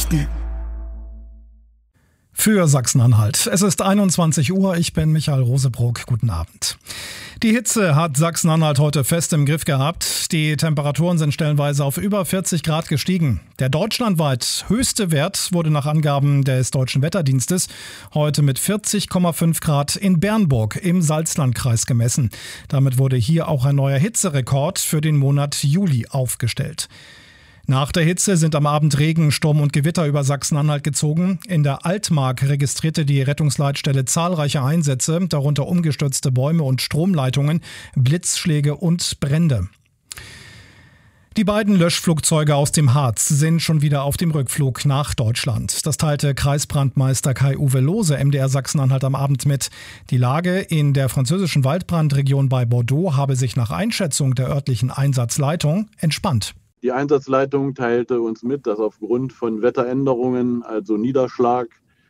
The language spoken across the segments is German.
Nachrichten. Für Sachsen-Anhalt. Es ist 21 Uhr, ich bin Michael Rosebrock. Guten Abend. Die Hitze hat Sachsen-Anhalt heute fest im Griff gehabt. Die Temperaturen sind stellenweise auf über 40 Grad gestiegen. Der deutschlandweit höchste Wert wurde nach Angaben des Deutschen Wetterdienstes heute mit 40,5 Grad in Bernburg im Salzlandkreis gemessen. Damit wurde hier auch ein neuer Hitzerekord für den Monat Juli aufgestellt. Nach der Hitze sind am Abend Regen, Sturm und Gewitter über Sachsen-Anhalt gezogen. In der Altmark registrierte die Rettungsleitstelle zahlreiche Einsätze, darunter umgestürzte Bäume und Stromleitungen, Blitzschläge und Brände. Die beiden Löschflugzeuge aus dem Harz sind schon wieder auf dem Rückflug nach Deutschland. Das teilte Kreisbrandmeister Kai-Uwe Lohse MDR Sachsen-Anhalt am Abend mit. Die Lage in der französischen Waldbrandregion bei Bordeaux habe sich nach Einschätzung der örtlichen Einsatzleitung entspannt. Die Einsatzleitung teilte uns mit, dass aufgrund von Wetteränderungen, also Niederschlag,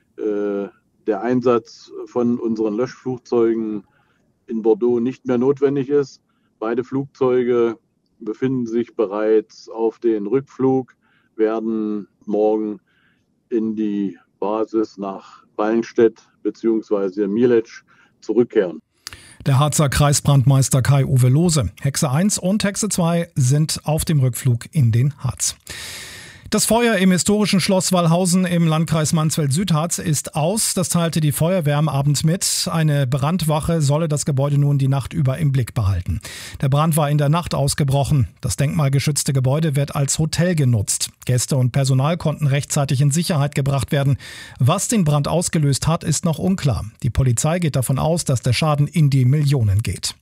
der Einsatz von unseren Löschflugzeugen in Bordeaux nicht mehr notwendig ist. Beide Flugzeuge befinden sich bereits auf den Rückflug, werden morgen in die Basis nach Ballenstedt bzw. Mielec zurückkehren. Der Harzer Kreisbrandmeister Kai-Uwe Lohse. Hexe 1 und Hexe 2 sind auf dem Rückflug in den Harz. Das Feuer im historischen Schloss Wallhausen im Landkreis Mansfeld-Südharz ist aus. Das teilte die Feuerwehr am Abend mit. Eine Brandwache solle das Gebäude nun die Nacht über im Blick behalten. Der Brand war in der Nacht ausgebrochen. Das denkmalgeschützte Gebäude wird als Hotel genutzt. Gäste und Personal konnten rechtzeitig in Sicherheit gebracht werden. Was den Brand ausgelöst hat, ist noch unklar. Die Polizei geht davon aus, dass der Schaden in die Millionen geht.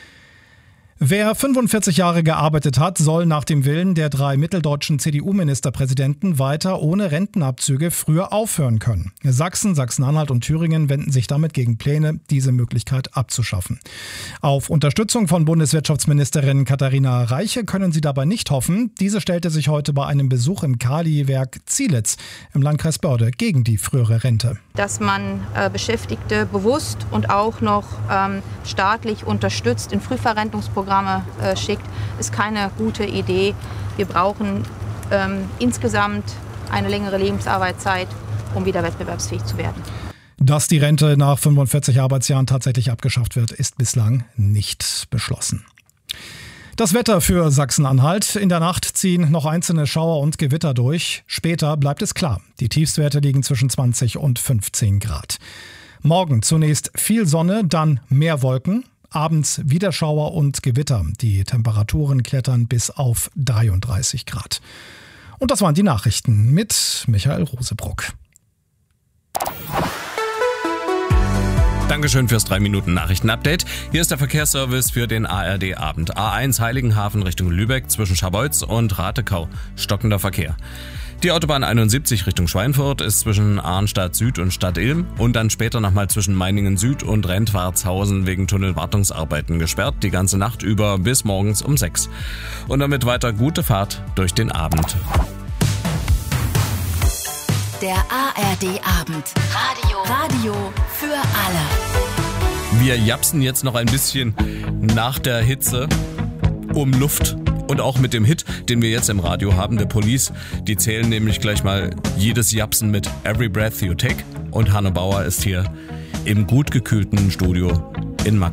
Wer 45 Jahre gearbeitet hat, soll nach dem Willen der 3 mitteldeutschen CDU-Ministerpräsidenten weiter ohne Rentenabzüge früher aufhören können. Sachsen, Sachsen-Anhalt und Thüringen wenden sich damit gegen Pläne, diese Möglichkeit abzuschaffen. Auf Unterstützung von Bundeswirtschaftsministerin Katharina Reiche können sie dabei nicht hoffen. Diese stellte sich heute bei einem Besuch im Kaliwerk Zielitz im Landkreis Börde gegen die frühere Rente. Dass man Beschäftigte bewusst und auch noch staatlich unterstützt in Frühverrentungsprogramme schickt, ist keine gute Idee. Wir brauchen insgesamt eine längere Lebensarbeitszeit, um wieder wettbewerbsfähig zu werden. Dass die Rente nach 45 Arbeitsjahren tatsächlich abgeschafft wird, ist bislang nicht beschlossen. Das Wetter für Sachsen-Anhalt. In der Nacht ziehen noch einzelne Schauer und Gewitter durch. Später bleibt es klar. Die Tiefstwerte liegen zwischen 20 und 15 Grad. Morgen zunächst viel Sonne, dann mehr Wolken. Abends wieder Schauer und Gewitter. Die Temperaturen klettern bis auf 33 Grad. Und das waren die Nachrichten mit Michael Rosebrock. Dankeschön fürs 3-Minuten-Nachrichten-Update. Hier ist der Verkehrsservice für den ARD-Abend. A1 Heiligenhafen Richtung Lübeck zwischen Scharbeutz und Ratekau. Stockender Verkehr. Die Autobahn 71 Richtung Schweinfurt ist zwischen Arnstadt Süd und Stadt Ilm und dann später nochmal zwischen Meiningen Süd und Rentwartshausen wegen Tunnelwartungsarbeiten gesperrt. Die ganze Nacht über bis morgens um 6. Und damit weiter gute Fahrt durch den Abend. Der ARD-Abend. Radio für alle. Wir japsen jetzt noch ein bisschen nach der Hitze um Luft. Und auch mit dem Hit, den wir jetzt im Radio haben, The Police. Die zählen nämlich gleich mal jedes Japsen mit Every Breath You Take. Und Hanne Bauer ist hier im gut gekühlten Studio in Magdeburg.